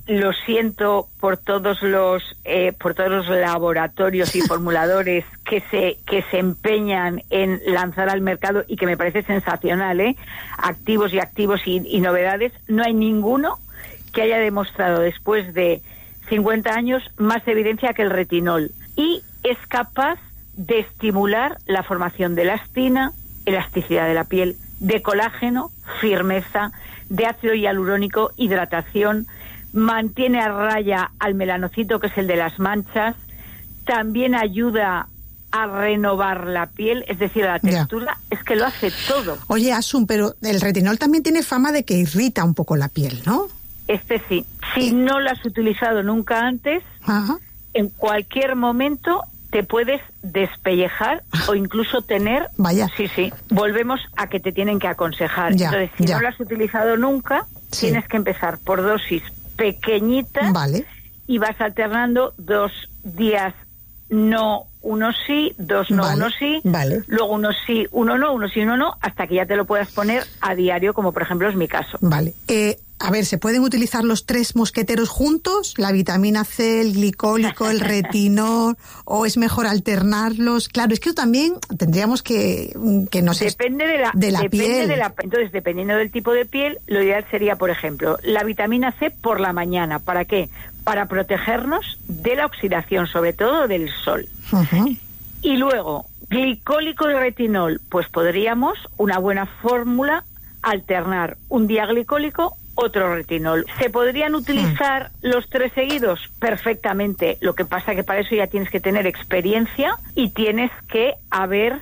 lo siento por todos los laboratorios y formuladores que se empeñan en lanzar al mercado y que me parece sensacional, activos y novedades. No hay ninguno que haya demostrado después de 50 años más evidencia que el retinol, y es capaz de estimular la formación de elastina, elasticidad de la piel, de colágeno, firmeza, de ácido hialurónico, hidratación, mantiene a raya al melanocito, que es el de las manchas, también ayuda a renovar la piel, es decir, a la textura, es que lo hace todo. Oye, Asun, pero el retinol también tiene fama de que irrita un poco la piel, ¿no? Sí. Si no lo has utilizado nunca antes, ajá, en cualquier momento te puedes despellejar o incluso tener... Vaya. Sí. Volvemos a que te tienen que aconsejar. Ya, entonces, si ya. no lo has utilizado nunca, Sí. tienes que empezar por dosis pequeñitas, vale, y vas alternando 2 días no, uno sí, 2 no, Vale, uno sí, vale. luego uno sí, uno no, uno sí, uno no, hasta que ya te lo puedas poner a diario, como por ejemplo es mi caso. vale. A ver, ¿se pueden utilizar los 3 mosqueteros juntos? ¿La vitamina C, el glicólico, el retinol? ¿O es mejor alternarlos? Claro, es que también tendríamos que no sé... Depende de la piel. Entonces, dependiendo del tipo de piel, lo ideal sería, por ejemplo, la vitamina C por la mañana. ¿Para qué? Para protegernos de la oxidación, sobre todo del sol. Uh-huh. Y luego, glicólico y retinol, pues podríamos, una buena fórmula, alternar un día glicólico, otro retinol. ¿Se podrían utilizar los 3 seguidos? Perfectamente. Lo que pasa que para eso ya tienes que tener experiencia y tienes que haber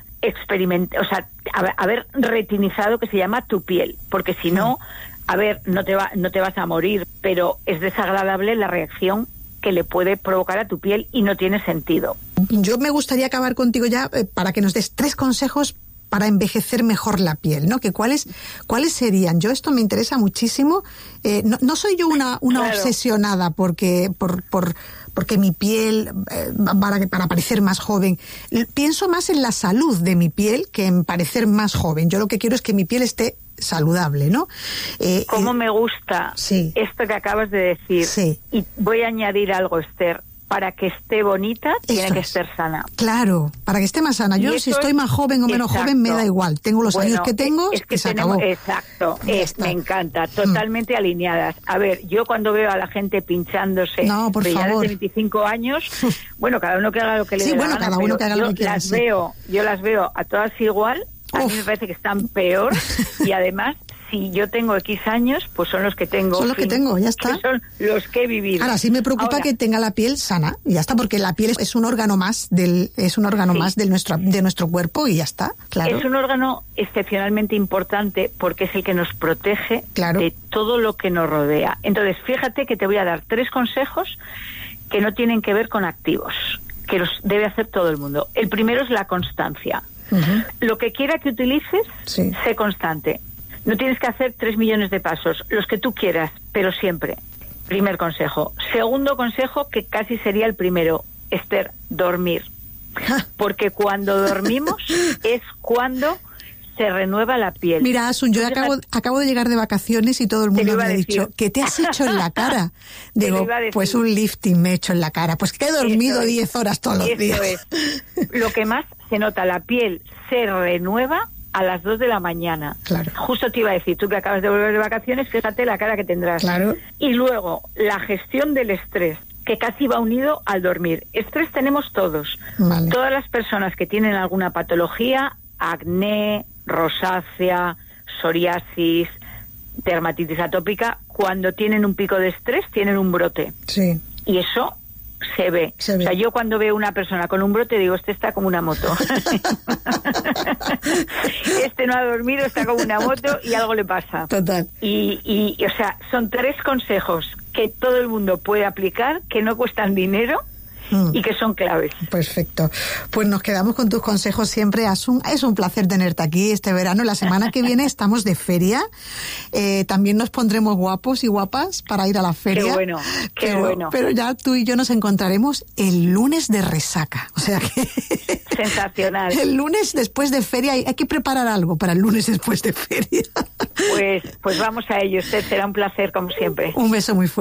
haber retinizado, que se llama, tu piel, porque si no, no te vas a morir, pero es desagradable la reacción que le puede provocar a tu piel y no tiene sentido. Yo me gustaría acabar contigo ya para que nos des 3 consejos para envejecer mejor la piel, ¿no? Que ¿cuáles serían? Yo esto me interesa muchísimo. No soy yo una Claro. obsesionada porque mi piel para parecer más joven. Pienso más en la salud de mi piel que en parecer más joven. Yo lo que quiero es que mi piel esté saludable, ¿no? Cómo me gusta sí. esto que acabas de decir. Sí. Y voy a añadir algo, Esther. Para que esté bonita, tiene Eso que es. estar sana. Claro, para que esté más sana. Yo, si estoy más joven o menos joven, me da igual. Tengo los años que tengo, es que se acabó. Exacto, me encanta, totalmente alineadas. A ver, yo cuando veo a la gente pinchándose, no, por de favor. 25 años, bueno, cada uno que haga lo que le dé la gana, cada uno que haga lo que quiera. Yo las veo a todas igual, a mí me parece que están peor, y además, si yo tengo X años, pues son los que tengo. Son los que tengo, ya está. Son los que he vivido. Ahora, sí me preocupa que tenga la piel sana, y ya está, porque la piel es un órgano más más de nuestro cuerpo, y ya está, claro. Es un órgano excepcionalmente importante porque es el que nos protege de todo lo que nos rodea. Entonces, fíjate que te voy a dar 3 consejos que no tienen que ver con activos, que los debe hacer todo el mundo. El primero es la constancia. Uh-huh. Lo que quiera que utilices, sé constante. No tienes que hacer 3 millones de pasos, los que tú quieras, pero siempre. Primer consejo. Segundo consejo, que casi sería el primero, Esther, dormir. Porque cuando dormimos es cuando se renueva la piel. Mira, Asun, yo acabo de llegar de vacaciones y todo el mundo me ha dicho, ¿qué te has hecho en la cara? Digo, pues un lifting me he hecho en la cara. Pues que he dormido 10 horas todos los días. Lo que más se nota, la piel se renueva a las 2 de la mañana. Claro. Justo te iba a decir, tú que acabas de volver de vacaciones, fíjate la cara que tendrás. Claro. Y luego, la gestión del estrés, que casi va unido al dormir. Estrés tenemos todos. Vale. Todas las personas que tienen alguna patología, acné, rosácea, psoriasis, dermatitis atópica, cuando tienen un pico de estrés, tienen un brote. Sí. Y eso se ve. O sea, yo cuando veo una persona con un brote digo, este está como una moto. Este no ha dormido, está como una moto y algo le pasa. Total. Y o sea, son 3 consejos que todo el mundo puede aplicar, que no cuestan dinero y que son claves. Perfecto. Pues nos quedamos con tus consejos siempre, Asun. Es un placer tenerte aquí este verano. La semana que viene estamos de feria. También nos pondremos guapos y guapas para ir a la feria. Qué bueno, qué bueno. Pero ya tú y yo nos encontraremos el lunes de resaca. O sea que... Sensacional. El lunes después de feria hay que preparar algo para el lunes después de feria. Pues vamos a ello. Será un placer como siempre. Un beso muy fuerte.